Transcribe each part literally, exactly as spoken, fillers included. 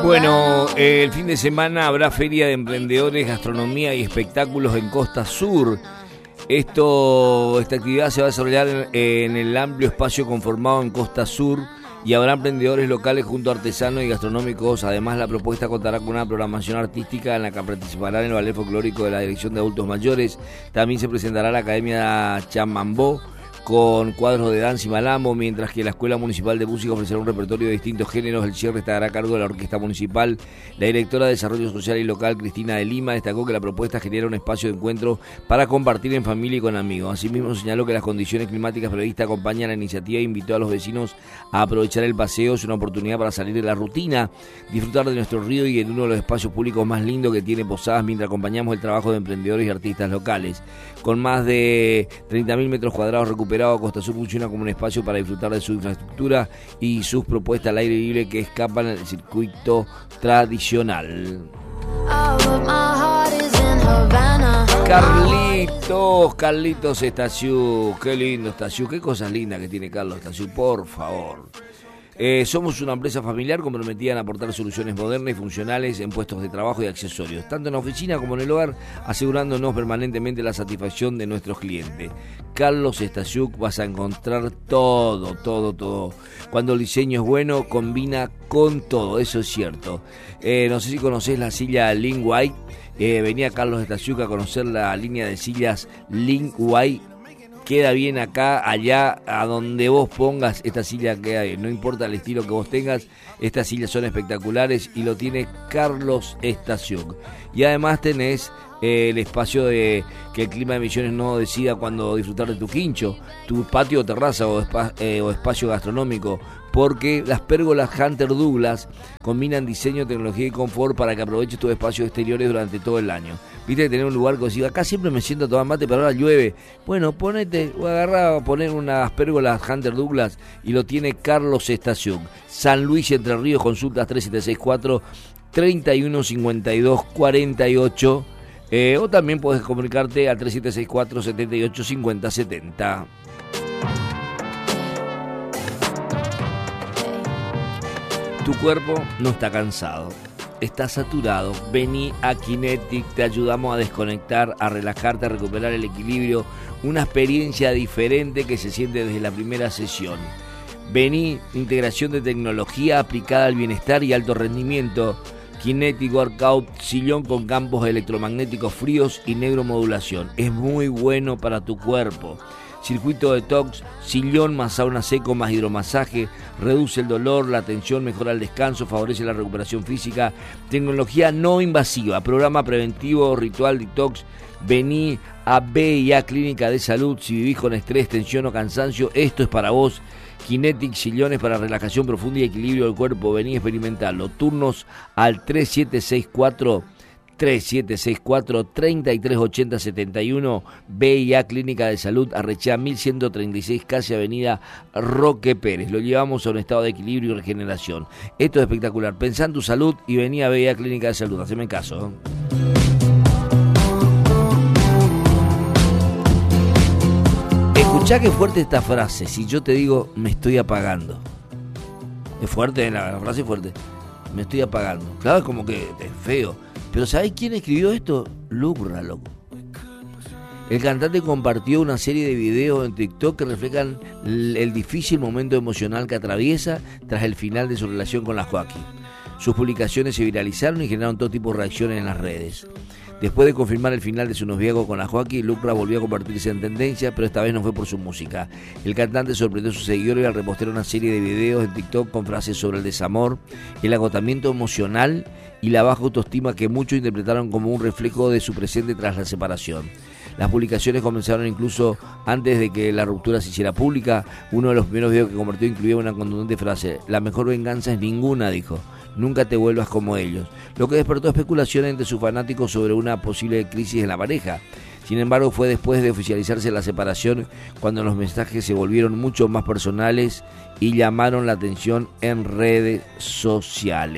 Bueno, eh, el fin de semana habrá feria de emprendedores, gastronomía y espectáculos en Costa Sur. Esto, esta actividad se va a desarrollar en, en el amplio espacio conformado en Costa Sur y habrá emprendedores locales junto a artesanos y gastronómicos. Además, la propuesta contará con una programación artística en la que participarán el ballet folclórico de la Dirección de Adultos Mayores. También se presentará la Academia Chamambó con cuadros de danza y malambo, mientras que la Escuela Municipal de Música ofrecerá un repertorio de distintos géneros. El cierre estará a cargo de la Orquesta Municipal. La directora de Desarrollo Social y Local, Cristina de Lima, destacó que la propuesta genera un espacio de encuentro para compartir en familia y con amigos. Asimismo, señaló que las condiciones climáticas previstas acompañan la iniciativa e invitó a los vecinos a aprovechar el paseo. Es una oportunidad para salir de la rutina, disfrutar de nuestro río y en uno de los espacios públicos más lindos que tiene Posadas, mientras acompañamos el trabajo de emprendedores y artistas locales. Con más de treinta mil metros cuadrados recuperados, Costa Sur funciona como un espacio para disfrutar de su infraestructura y sus propuestas al aire libre que escapan del circuito tradicional. Carlitos, Carlitos Estasiú, qué lindo Estasiú, qué cosas lindas que tiene Carlos Estasiú, por favor. Eh, somos una empresa familiar comprometida en aportar soluciones modernas y funcionales en puestos de trabajo y accesorios, tanto en la oficina como en el hogar, asegurándonos permanentemente la satisfacción de nuestros clientes. Carlos Estasiuk, vas a encontrar todo, todo, todo. Cuando el diseño es bueno, combina con todo, eso es cierto. Eh, no sé si conocés la silla Link White. Eh, venía Carlos Estasiuk a conocer la línea de sillas Link White. Queda bien acá, allá, a donde vos pongas, esta silla queda bien. No importa el estilo que vos tengas, estas sillas son espectaculares y lo tiene Carlos Estasiuk. Y además tenés eh, el espacio de que el clima de Misiones no decida cuando disfrutar de tu quincho, tu patio o terraza o, espa, eh, o espacio gastronómico, porque las pérgolas Hunter Douglas combinan diseño, tecnología y confort para que aproveches tus espacios exteriores durante todo el año. Viste que tener un lugar que decís, acá siempre me siento a tomar mate, pero ahora llueve. Bueno, ponete, o agarrá a poner unas pérgolas Hunter Douglas y lo tiene Carlos Estasiuk. San Luis, Entre Ríos, consultas tres siete seis cuatro, tres uno cinco dos cuatro ocho eh, o también puedes comunicarte al tres siete seis cuatro, siete ocho cinco cero siete cero. Tu cuerpo no está cansado, está saturado. Vení a Kinetic, te ayudamos a desconectar, a relajarte, a recuperar el equilibrio. Una experiencia diferente que se siente desde la primera sesión. Vení, integración de tecnología aplicada al bienestar y alto rendimiento. Kinetic Workout, sillón con campos electromagnéticos fríos y neuromodulación. Es muy bueno para tu cuerpo. Circuito detox, sillón más sauna seco más hidromasaje, reduce el dolor, la tensión, mejora el descanso, favorece la recuperación física, tecnología no invasiva, programa preventivo, ritual detox. Vení a B y A Clínica de Salud. Si vivís con estrés, tensión o cansancio, esto es para vos. Kinetic, sillones para relajación profunda y equilibrio del cuerpo. Vení a experimentarlo. Turnos al tres siete seis cuatro, tres siete seis cuatro, tres tres ocho cero siete uno. B y A Clínica de Salud, Arrechea mil ciento treinta y seis, casi Avenida Roque Pérez. Lo llevamos a un estado de equilibrio y regeneración. Esto es espectacular. Pensá en tu salud y vení a B y A Clínica de Salud. Haceme caso, ¿eh? Escuchá qué fuerte esta frase. Si yo te digo, me estoy apagando. Es fuerte, la frase es fuerte. Me estoy apagando. Claro, es como que es feo. Pero ¿sabés quién escribió esto? Lucra, loco. El cantante compartió una serie de videos en TikTok que reflejan el difícil momento emocional que atraviesa tras el final de su relación con la Joaquín. Sus publicaciones se viralizaron y generaron todo tipo de reacciones en las redes. Después de confirmar el final de su noviazgo con la Joaquín, Lucra volvió a convertirse en tendencia, pero esta vez no fue por su música. El cantante sorprendió a sus seguidores al repostear una serie de videos en TikTok con frases sobre el desamor, el agotamiento emocional y la baja autoestima que muchos interpretaron como un reflejo de su presente tras la separación. Las publicaciones comenzaron incluso antes de que la ruptura se hiciera pública. Uno de los primeros videos que compartió incluía una contundente frase: la mejor venganza es ninguna, dijo. Nunca te vuelvas como ellos. Lo que despertó especulaciones entre sus fanáticos sobre una posible crisis en la pareja. Sin embargo, fue después de oficializarse la separación cuando los mensajes se volvieron mucho más personales y llamaron la atención en redes sociales.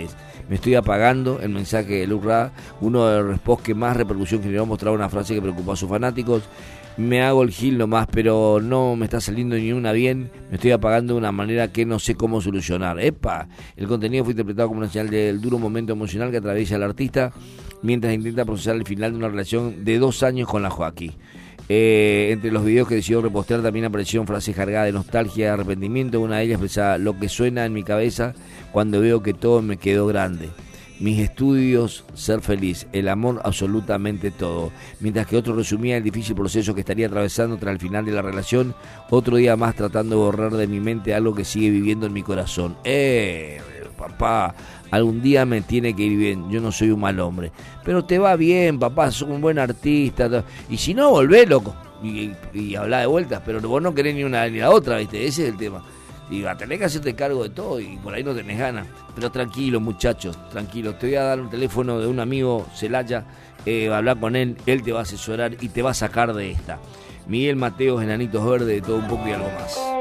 me estoy apagando, el mensaje de Lurra, uno de los resposts que más repercusión generó, mostraba una frase que preocupó a sus fanáticos. Me hago el gil nomás, pero no me está saliendo ni una bien, me estoy apagando de una manera que no sé cómo solucionar. Epa, el contenido fue interpretado como una señal del duro momento emocional que atraviesa el artista mientras intenta procesar el final de una relación de dos años con la Joaquín. Eh, entre los videos que decidió repostear también aparecieron frases cargadas de nostalgia y arrepentimiento. Una de ellas expresaba: lo que suena en mi cabeza cuando veo que todo me quedó grande. Mis estudios, ser feliz, el amor, absolutamente todo. Mientras que otro resumía el difícil proceso que estaría atravesando tras el final de la relación, otro día más tratando de borrar de mi mente algo que sigue viviendo en mi corazón. Eh, papá, algún día me tiene que ir bien, yo no soy un mal hombre. Pero te va bien, papá, sos un buen artista. Y si no, volvé, loco. Y, y, y habla de vueltas, pero vos no querés ni una ni la otra, ¿viste? Ese es el tema. Y va a tener que hacerte cargo de todo y por ahí no tenés ganas. Pero tranquilo, muchachos, tranquilo. Te voy a dar un teléfono de un amigo, Celaya, eh, va a hablar con él, él te va a asesorar y te va a sacar de esta. Miguel Mateos, Enanitos Verdes, de todo un poco y algo más.